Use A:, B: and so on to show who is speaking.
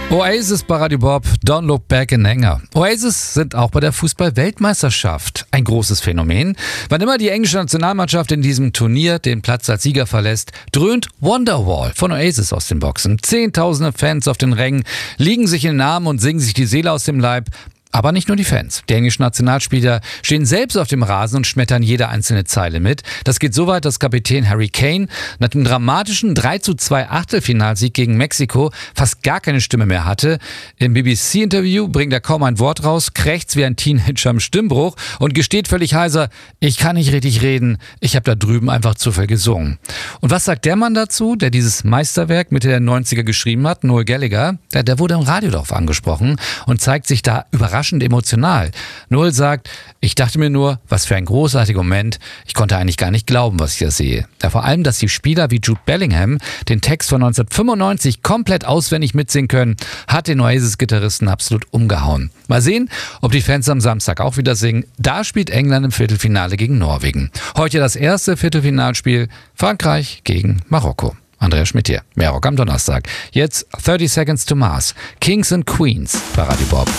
A: Oasis bei Radio Bob, Don't Look Back in Anger. Oasis sind auch bei der Fußball-Weltmeisterschaft ein großes Phänomen. Wann immer die englische Nationalmannschaft in diesem Turnier den Platz als Sieger verlässt, dröhnt Wonderwall von Oasis aus den Boxen. Zehntausende Fans auf den Rängen liegen sich in den Armen und singen sich die Seele aus dem Leib. Aber nicht nur die Fans. Die englischen Nationalspieler stehen selbst auf dem Rasen und schmettern jede einzelne Zeile mit. Das geht so weit, dass Kapitän Harry Kane nach dem dramatischen 3:2 Achtelfinalsieg gegen Mexiko fast gar keine Stimme mehr hatte. Im BBC-Interview bringt er kaum ein Wort raus, krächzt wie ein Teenager im Stimmbruch und gesteht völlig heiser: Ich kann nicht richtig reden, ich habe da drüben einfach zu viel gesungen. Und was sagt der Mann dazu, der dieses Meisterwerk Mitte der 90er geschrieben hat? Noel Gallagher. Der wurde im Radio darauf angesprochen und zeigt sich da überraschend emotional. Noel sagt: Ich dachte mir nur, was für ein großartiger Moment. Ich konnte eigentlich gar nicht glauben, was ich da sehe. Ja, vor allem, dass die Spieler wie Jude Bellingham den Text von 1995 komplett auswendig mitsingen können, hat den Oasis-Gitarristen absolut umgehauen. Mal sehen, ob die Fans am Samstag auch wieder singen. Da spielt England im Viertelfinale gegen Norwegen. Heute das erste Viertelfinalspiel: Frankreich gegen Marokko. Andreas Schmidt hier. Mehr Rock am Donnerstag. Jetzt 30 Seconds to Mars. Kings and Queens bei Radio Bob.